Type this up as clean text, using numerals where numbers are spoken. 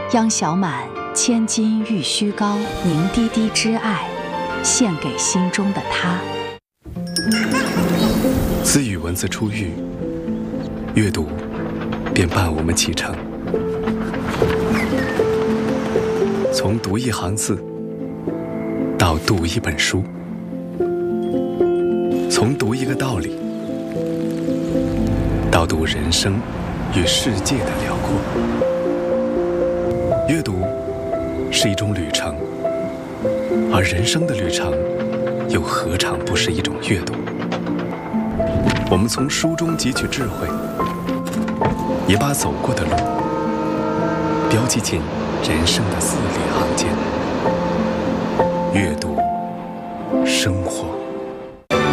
央小满千金玉虚高，凝滴滴之爱，献给心中的他。 自语文字出狱，阅读便伴我们启程。从读一行字到读一本书，从读一个道理到读人生与世界的辽阔。阅读是一种旅程，而人生的旅程又何尝不是一种阅读？我们从书中汲取智慧，也把走过的路标记进人生的字里行间。阅读，生活。